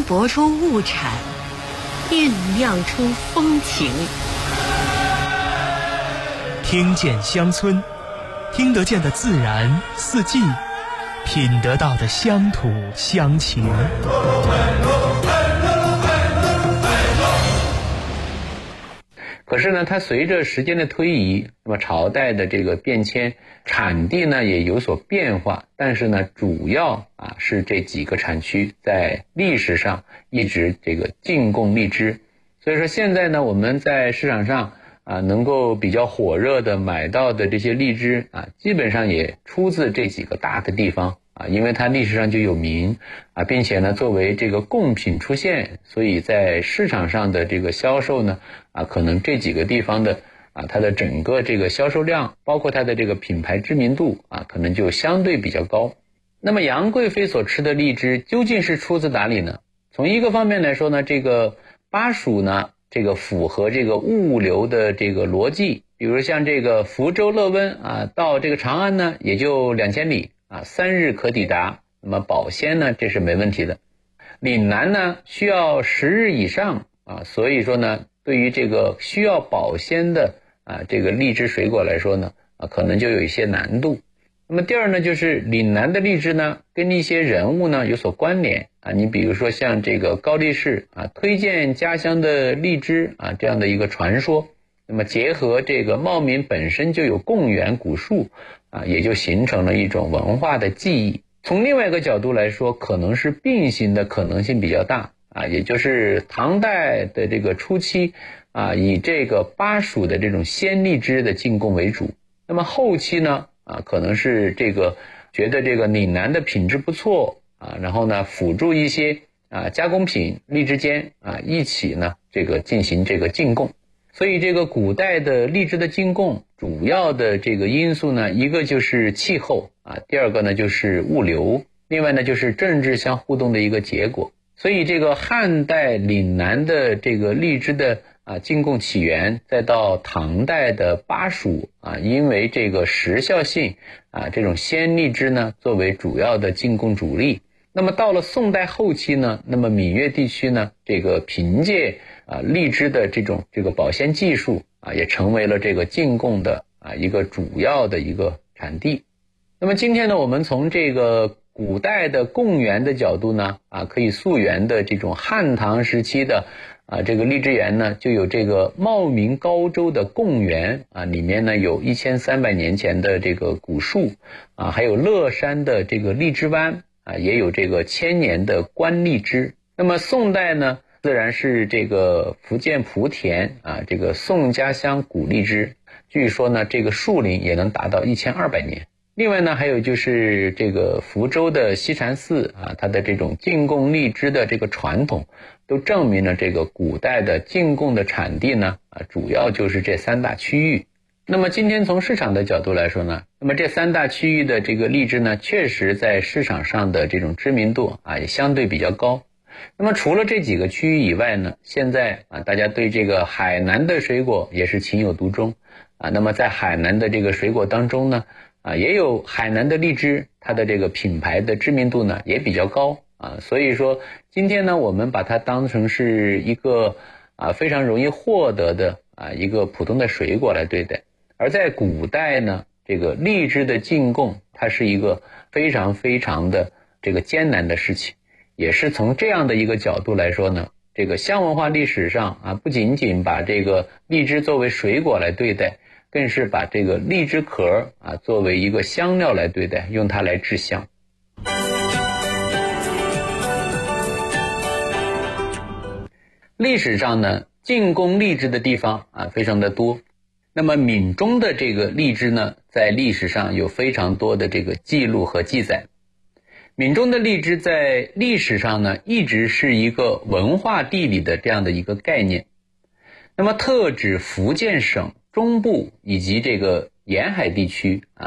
拼搏出物产，酝酿出风情。 听见乡村，听得见的自然四季，品得到的乡土乡情。 可是呢，它随着时间的推移，那么朝代的这个变迁，产地呢也有所变化，但是呢，主要是这几个产区在历史上一直这个进贡荔枝。所以说现在呢，我们在市场上能够比较火热的买到的这些荔枝基本上也出自这几个大的地方因为它历史上就有名并且呢作为这个贡品出现，所以在市场上的这个销售呢可能这几个地方的它的整个这个销售量，包括它的这个品牌知名度可能就相对比较高。那么杨贵妃所吃的荔枝究竟是出自哪里呢？从一个方面来说呢，这个巴蜀呢这个符合这个物流的这个逻辑，比如像这个福州乐温到这个长安呢也就2000里3日可抵达，那么保鲜呢这是没问题的。岭南呢需要10日以上所以说呢对于这个需要保鲜的这个荔枝水果来说呢可能就有一些难度。那么第二呢，就是岭南的荔枝呢跟一些人物呢有所关联你比如说像这个高力士推荐家乡的荔枝这样的一个传说，那么结合这个茂名本身就有贡园古树也就形成了一种文化的记忆。从另外一个角度来说，可能是并行的可能性比较大也就是唐代的这个初期以这个巴蜀的这种鲜荔枝的进贡为主，那么后期呢可能是这个觉得这个岭南的品质不错然后呢辅助一些加工品荔枝间一起呢这个进行这个进贡。所以这个古代的荔枝的进贡主要的这个因素呢，一个就是气候第二个呢就是物流，另外呢就是政治相互动的一个结果。所以这个汉代岭南的这个荔枝的进贡起源，再到唐代的巴蜀因为这个时效性这种鲜荔枝呢作为主要的进贡主力。那么到了宋代后期呢，那么闽粤地区呢这个凭借荔枝的这个保鲜技术也成为了这个进贡的一个主要的一个产地。那么今天呢，我们从这个古代的贡园的角度呢可以溯源的这种汉唐时期的这个荔枝园呢，就有这个茂名高州的贡园里面呢有1300年前的这个古树还有乐山的这个荔枝湾也有这个1000年的官荔枝。那么宋代呢自然是这个福建莆田这个宋家乡古荔枝，据说呢这个树龄也能达到1200年。另外呢还有就是这个福州的西禅寺它的这种进贡荔枝的这个传统，都证明了这个古代的进贡的产地呢主要就是这3大区域。那么今天从市场的角度来说呢，那么这3大区域的这个荔枝呢确实在市场上的这种知名度也相对比较高。那么除了这几个区域以外呢，现在大家对这个海南的水果也是情有独钟那么在海南的这个水果当中呢也有海南的荔枝，它的这个品牌的知名度呢也比较高所以说今天呢我们把它当成是一个非常容易获得的一个普通的水果来对待。而在古代呢，这个荔枝的进贡它是一个非常非常的这个艰难的事情，也是从这样的一个角度来说呢，这个乡文化历史上不仅仅把这个荔枝作为水果来对待，更是把这个荔枝壳作为一个香料来对待，用它来制香。历史上呢进贡荔枝的地方非常的多。那么闽中的这个荔枝呢，在历史上有非常多的这个记录和记载。闽中的荔枝在历史上呢一直是一个文化地理的这样的一个概念，那么特指福建省中部以及这个沿海地区